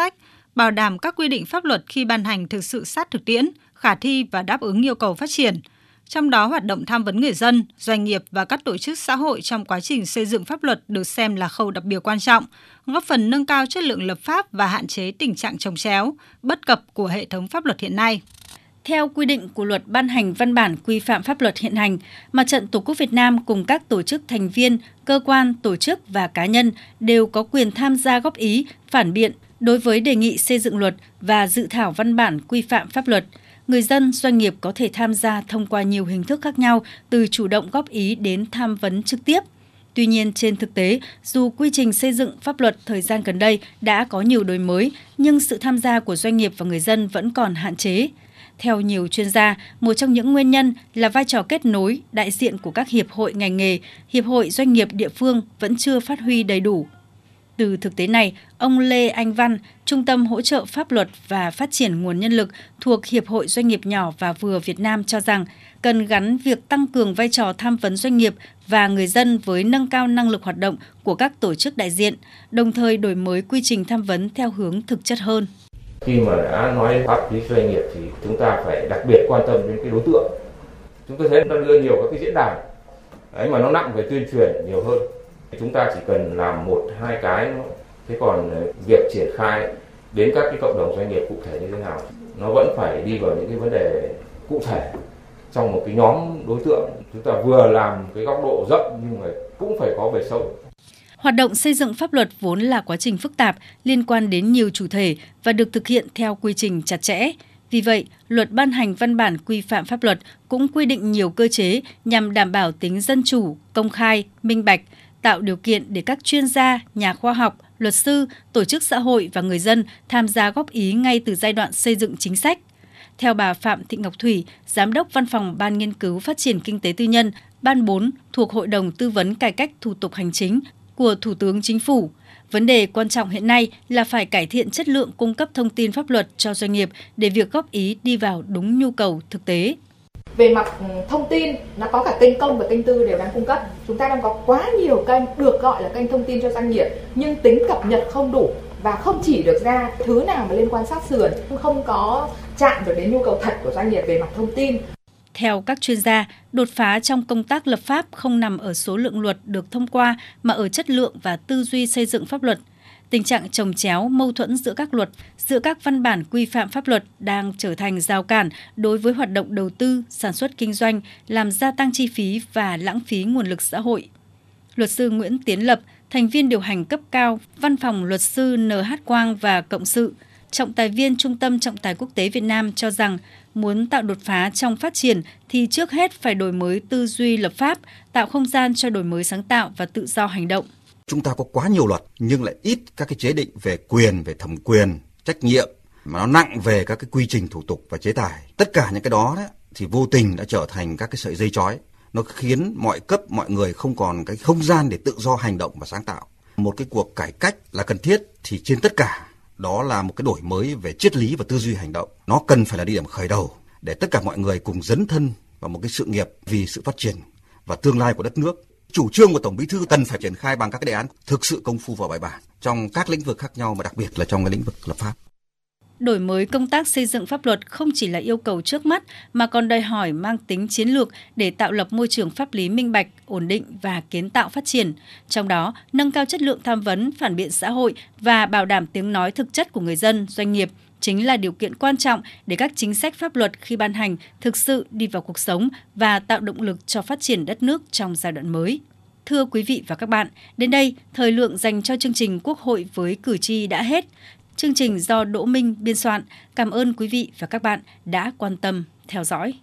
sách, bảo đảm các quy định pháp luật khi ban hành thực sự sát thực tiễn, khả thi và đáp ứng yêu cầu phát triển. Trong đó, hoạt động tham vấn người dân, doanh nghiệp và các tổ chức xã hội trong quá trình xây dựng pháp luật được xem là khâu đặc biệt quan trọng, góp phần nâng cao chất lượng lập pháp và hạn chế tình trạng chồng chéo, bất cập của hệ thống pháp luật hiện nay. Theo quy định của Luật ban hành văn bản quy phạm pháp luật hiện hành, Mặt trận Tổ quốc Việt Nam cùng các tổ chức thành viên, cơ quan, tổ chức và cá nhân đều có quyền tham gia góp ý, phản biện đối với đề nghị xây dựng luật và dự thảo văn bản quy phạm pháp luật. Người dân, doanh nghiệp có thể tham gia thông qua nhiều hình thức khác nhau, từ chủ động góp ý đến tham vấn trực tiếp. Tuy nhiên, trên thực tế, dù quy trình xây dựng pháp luật thời gian gần đây đã có nhiều đổi mới, nhưng sự tham gia của doanh nghiệp và người dân vẫn còn hạn chế. Theo nhiều chuyên gia, một trong những nguyên nhân là vai trò kết nối, đại diện của các hiệp hội ngành nghề, hiệp hội doanh nghiệp địa phương vẫn chưa phát huy đầy đủ. Từ thực tế này, ông Lê Anh Văn, Trung tâm Hỗ trợ Pháp luật và Phát triển Nguồn Nhân lực thuộc Hiệp hội Doanh nghiệp nhỏ và vừa Việt Nam cho rằng cần gắn việc tăng cường vai trò tham vấn doanh nghiệp và người dân với nâng cao năng lực hoạt động của các tổ chức đại diện, đồng thời đổi mới quy trình tham vấn theo hướng thực chất hơn. Khi mà đã nói đến pháp lý doanh nghiệp thì chúng ta phải đặc biệt quan tâm đến cái đối tượng. Chúng tôi thấy nó đưa nhiều các cái diễn đàn mà nó nặng về tuyên truyền nhiều hơn. Chúng ta chỉ cần làm 1-2 cái thôi. Thế còn việc triển khai đến các cái cộng đồng doanh nghiệp cụ thể như thế nào, nó vẫn phải đi vào những cái vấn đề cụ thể trong một cái nhóm đối tượng. Chúng ta vừa làm cái góc độ rộng nhưng mà cũng phải có bề sâu. Hoạt động xây dựng pháp luật vốn là quá trình phức tạp, liên quan đến nhiều chủ thể và được thực hiện theo quy trình chặt chẽ. Vì vậy, Luật ban hành văn bản quy phạm pháp luật cũng quy định nhiều cơ chế nhằm đảm bảo tính dân chủ, công khai, minh bạch, tạo điều kiện để các chuyên gia, nhà khoa học, luật sư, tổ chức xã hội và người dân tham gia góp ý ngay từ giai đoạn xây dựng chính sách. Theo bà Phạm Thị Ngọc Thủy, Giám đốc Văn phòng Ban Nghiên cứu Phát triển Kinh tế Tư nhân, Ban 4 thuộc Hội đồng Tư vấn Cải cách Thủ tục Hành chính của Thủ tướng Chính phủ, vấn đề quan trọng hiện nay là phải cải thiện chất lượng cung cấp thông tin pháp luật cho doanh nghiệp để việc góp ý đi vào đúng nhu cầu thực tế. Về mặt thông tin, nó có cả kênh công và kênh tư đều đang cung cấp. Chúng ta đang có quá nhiều kênh được gọi là kênh thông tin cho doanh nghiệp, nhưng tính cập nhật không đủ và không chỉ được ra thứ nào mà liên quan sát sườn, không có chạm được đến nhu cầu thật của doanh nghiệp về mặt thông tin. Theo các chuyên gia, đột phá trong công tác lập pháp không nằm ở số lượng luật được thông qua mà ở chất lượng và tư duy xây dựng pháp luật. Tình trạng chồng chéo, mâu thuẫn giữa các luật, giữa các văn bản quy phạm pháp luật đang trở thành rào cản đối với hoạt động đầu tư, sản xuất kinh doanh, làm gia tăng chi phí và lãng phí nguồn lực xã hội. Luật sư Nguyễn Tiến Lập, thành viên điều hành cấp cao, Văn phòng Luật sư NH Quang và Cộng sự, trọng tài viên Trung tâm Trọng tài Quốc tế Việt Nam cho rằng muốn tạo đột phá trong phát triển thì trước hết phải đổi mới tư duy lập pháp, tạo không gian cho đổi mới sáng tạo và tự do hành động. Chúng ta có quá nhiều luật nhưng lại ít các cái chế định về quyền, về thẩm quyền, trách nhiệm, mà nó nặng về các cái quy trình thủ tục và chế tài. Tất cả những cái đó thì vô tình đã trở thành các cái sợi dây chói. Nó khiến mọi cấp, mọi người không còn cái không gian để tự do hành động và sáng tạo. Một cái cuộc cải cách là cần thiết thì trên tất cả đó là một cái đổi mới về triết lý và tư duy hành động. Nó cần phải là địa điểm khởi đầu để tất cả mọi người cùng dấn thân vào một cái sự nghiệp vì sự phát triển và tương lai của đất nước. Chủ trương của Tổng Bí thư cần phải triển khai bằng các cái đề án thực sự công phu và bài bản trong các lĩnh vực khác nhau, mà đặc biệt là trong cái lĩnh vực lập pháp. Đổi mới công tác xây dựng pháp luật không chỉ là yêu cầu trước mắt mà còn đòi hỏi mang tính chiến lược để tạo lập môi trường pháp lý minh bạch, ổn định và kiến tạo phát triển. Trong đó, nâng cao chất lượng tham vấn, phản biện xã hội và bảo đảm tiếng nói thực chất của người dân, doanh nghiệp chính là điều kiện quan trọng để các chính sách pháp luật khi ban hành thực sự đi vào cuộc sống và tạo động lực cho phát triển đất nước trong giai đoạn mới. Thưa quý vị và các bạn, đến đây, thời lượng dành cho chương trình Quốc hội với cử tri đã hết. Chương trình do Đỗ Minh biên soạn. Cảm ơn quý vị và các bạn đã quan tâm theo dõi.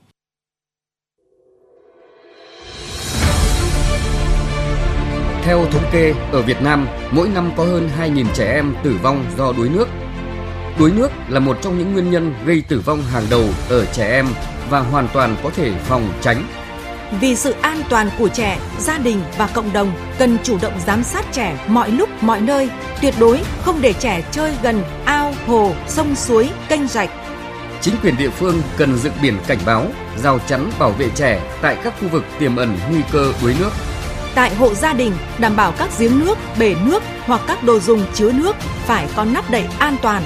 Theo thống kê, ở Việt Nam, mỗi năm có hơn 2.000 trẻ em tử vong do đuối nước. Đuối nước là một trong những nguyên nhân gây tử vong hàng đầu ở trẻ em và hoàn toàn có thể phòng tránh. Vì sự an toàn của trẻ, gia đình và cộng đồng cần chủ động giám sát trẻ mọi lúc mọi nơi, tuyệt đối không để trẻ chơi gần ao, hồ, sông suối, kênh rạch. Chính quyền địa phương cần dựng biển cảnh báo, rào chắn bảo vệ trẻ tại các khu vực tiềm ẩn nguy cơ đuối nước. Tại hộ gia đình, đảm bảo các giếng nước, bể nước hoặc các đồ dùng chứa nước phải có nắp đậy an toàn,